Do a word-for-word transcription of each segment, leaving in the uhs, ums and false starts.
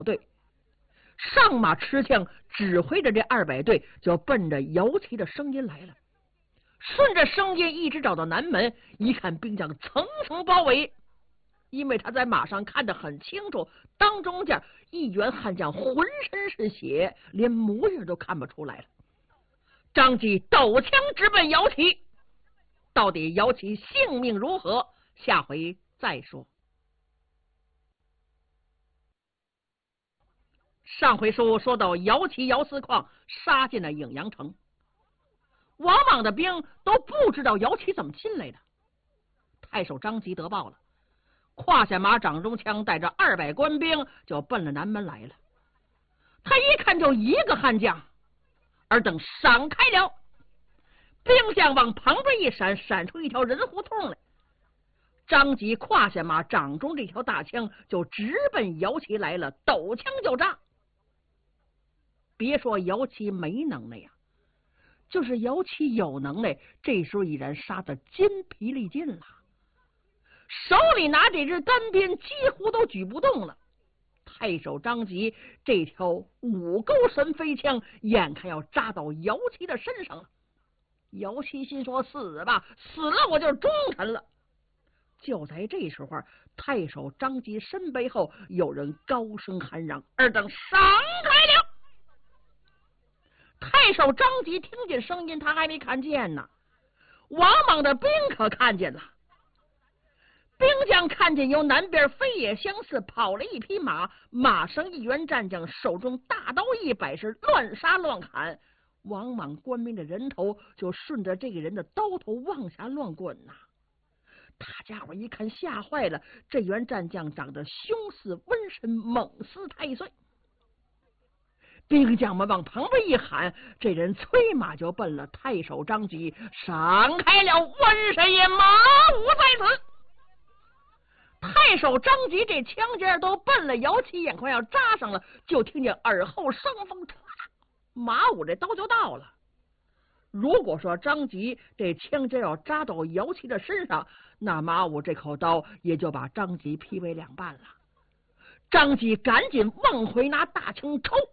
队，上马持枪指挥着这二百队就奔着姚旗的声音来了。顺着声音一直找到南门，一看兵将层层包围，因为他在马上看得很清楚，当中间一员悍将浑身是血，连模样都看不出来了。张继抖枪直奔姚旗，到底姚旗性命如何，下回再说。上回书说到姚旗姚思况杀进了颍阳城，王莽的兵都不知道姚旗怎么进来的。太守张吉得报了，胯下马掌中枪，带着二百官兵就奔了南门来了。他一看就一个悍将，而等闪开了，兵将往旁边一闪，闪出一条人胡同来。张吉胯下马掌中这条大枪就直奔姚旗来了，抖枪就炸。别说姚旗没能耐呀，就是姚旗有能耐，这时候已然杀得筋疲力尽了，手里拿这支单鞭几乎都举不动了。太守张吉这条五钩神飞枪眼看要扎到姚旗的身上了。姚旗心说死吧，死了我就忠臣了。就在这时候，太守张吉身背后有人高声喊嚷，二等闪开了。太守张吉听见声音，他还没看见呢，王莽的兵可看见了。兵将看见由南边飞也相似跑了一匹马，马上一员战将手中大刀一摆，是乱杀乱砍。王莽官兵的人头就顺着这个人的刀头往下乱滚呐、啊！大家伙一看吓坏了，这员战将长得凶似瘟神，猛似太岁。兵将们往旁边一喊，这人催马就奔了。太守张吉闪开了，瘟神爷马武在此。太守张吉这枪尖都奔了姚旗，眼快要扎上了，就听见耳后生风，唰，马武这刀就到了。如果说张吉这枪尖要扎到姚旗的身上，那马武这口刀也就把张吉劈为两半了。张吉赶紧往回拿大枪抽。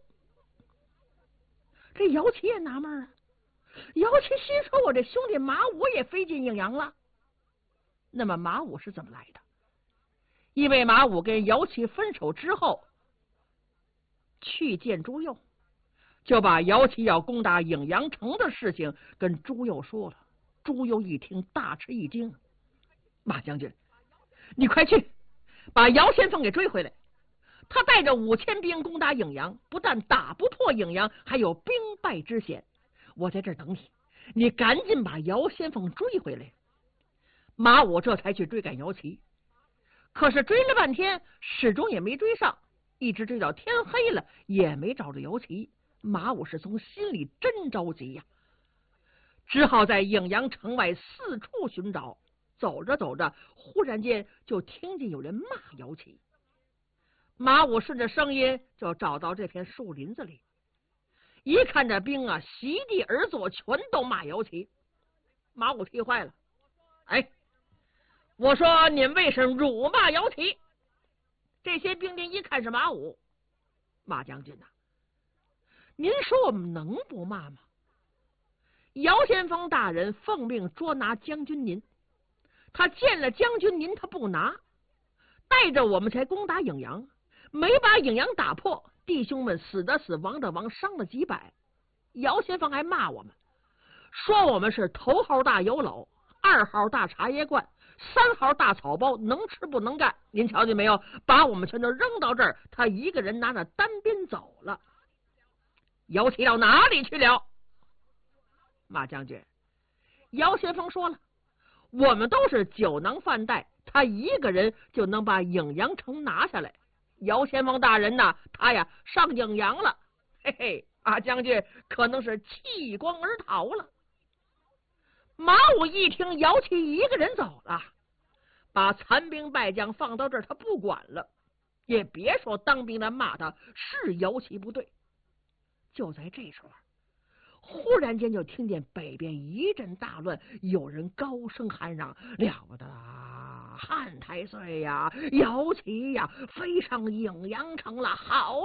这姚旗也纳闷啊，姚旗心说我这兄弟马武也飞进颍阳了。那么马武是怎么来的？因为马武跟姚旗分手之后去见朱佑，就把姚旗要攻打颍阳城的事情跟朱佑说了。朱佑一听大吃一惊，马将军，你快去把姚先锋给追回来，他带着五千兵攻打颍阳，不但打不破颍阳，还有兵败之险。我在这儿等你，你赶紧把姚先锋追回来。马武这才去追赶姚旗，可是追了半天始终也没追上，一直追到天黑了也没找着姚旗。马武是从心里真着急呀、啊，只好在颍阳城外四处寻找。走着走着，忽然间就听见有人骂姚旗。马武顺着声音就找到这片树林子里，一看这兵啊席地而坐，全都骂姚旗。马武气坏了，哎，我说你为什么辱骂姚旗？这些兵丁一看是马武，马将军呐、啊，您说我们能不骂吗？姚先锋大人奉命捉拿将军您，他见了将军您他不拿，带着我们才攻打颍阳，没把颍阳打破，弟兄们死的死，亡的亡，伤了几百。姚先锋还骂我们，说我们是头号大油篓，二号大茶叶罐，三号大草包，能吃不能干。您瞧见没有？把我们全都扔到这儿，他一个人拿着单鞭走了。姚旗到哪里去了？马将军，姚先锋说了，我们都是酒囊饭袋，他一个人就能把颍阳城拿下来。姚先锋大人呐，他呀上颍阳了，嘿嘿，马将军可能是弃光而逃了。马武一听姚旗一个人走了，把残兵败将放到这儿他不管了，也别说当兵的骂他是姚旗不对。就在这时候，忽然间就听见北边一阵大乱，有人高声喊嚷，了不得啦，汉太岁呀，姚旗呀飞上颍阳城了，好